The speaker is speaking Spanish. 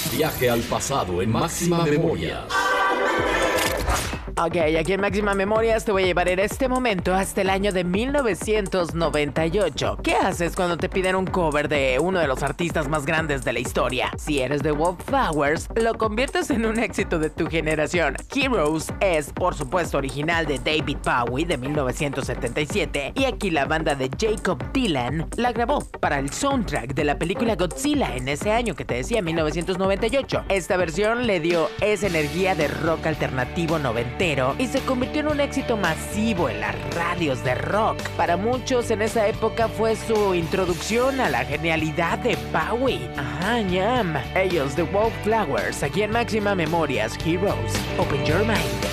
Viaje al pasado en Máxima Memoria. Ok, aquí en Máxima Memorias te voy a llevar en este momento hasta el año de 1998. ¿Qué haces cuando te piden un cover de uno de los artistas más grandes de la historia? Si eres de Wallflowers, lo conviertes en un éxito de tu generación. Heroes es, por supuesto, original de David Bowie de 1977 y aquí la banda de Jacob Dylan la grabó para el soundtrack de la película Godzilla en ese año que te decía, 1998. Esta versión le dio esa energía de rock alternativo noventero y se convirtió en un éxito masivo en las radios de rock. Para muchos en esa época fue su introducción a la genialidad de Bowie. Ajá, ñam. Ellos, The Wallflowers, aquí en Máxima Memorias, Heroes. Open your mind.